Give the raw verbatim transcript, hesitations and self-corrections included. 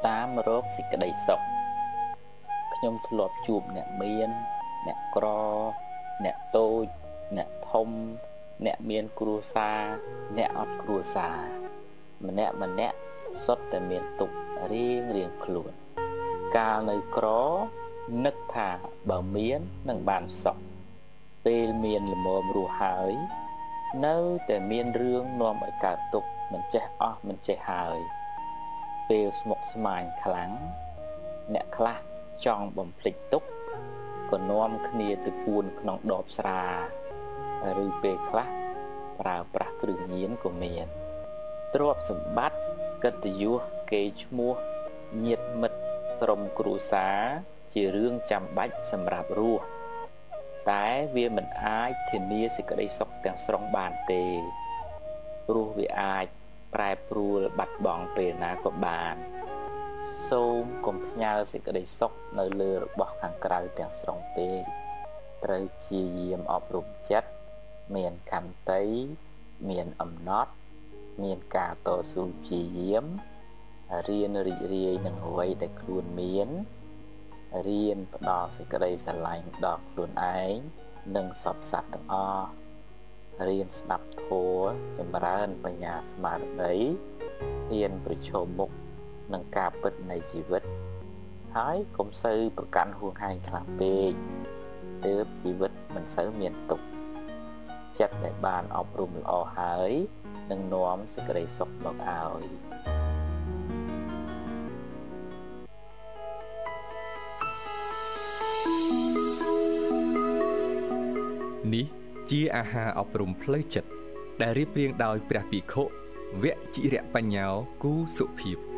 តាមរកសេចក្តីសុខខ្ញុំធ្លាប់ជួបអ្នកមានអ្នកក្រអ្នកតូចអ្នកធំអ្នកមានគ្រួសារអ្នកអត់គ្រួសារម្នាក់ម្នាក់សុទ្ធតែមានទុក្ខរៀងរៀងខ្លួនកាលនៅក្រនឹកថាបើមាននឹងបានសុខពេលមានល្មមរស់ហើយនៅតែមានរឿងនាំឲ្យកើតទុក្ខមិនចេះអស់មិនចេះហើយពេលស្មុគស្មាញខ្លាំងអ្នកខ្លះចង់បំភ្លេចទុក្ខក៏នាំគ្នាទៅពួនក្នុងដបស្រាឬពេលខ្លះប្រើប្រាស់គ្រឿងញៀនក៏មានទ្រព្យសម្បត្តិកិត្តិយសកេរ្តិ៍ឈ្មោះញាតិមិត្តក្រុមគ្រួសារជារឿងចាំបាច់សម្រាប់រស់តែវាមិនអាចធានាសេចក្តីសុខទាំងស្រុងបានទេព្រោះវាអាចប្រែប្រួលបាត់បង់ពេលណាក៏បានសូមកុំផ្ញើសេចក្តីសុខនៅលើរបស់ខាងក្រៅទាំងស្រុងពេកត្រូវព្យាយាមអប់រំចិត្តមានខន្តីមានអំណត់មានការតស៊ូព្យាយាមរៀនរីករាយនឹងអ្វីដែលខ្លួនមានរៀនផ្ដល់សេចក្តីស្រឡាញ់ដល់ខ្លួនឯងនិងសពសត្វទាំងអស់រៀនស្ដាប់ធម៌ចម្រើនបញ្ញាស្មារតីហ៊ានប្រឈមមុខនឹងការពិតនៃជីវិតហើយកុំសូវប្រកាន់ហួងហែងខ្លាំងពេកទើបជីវិតមិនសូវមានទុក្ខចិត្តដែលបានអប់រំល្អហើយនឹងនាំសេចក្តីសុខមកឲ្យនេះជាអាហារអប់រំផ្លូវចិត្តដែលរៀបរៀងដោយព្រះភិក្ខុវជ្ជរៈបញ្ញោគូសុភាព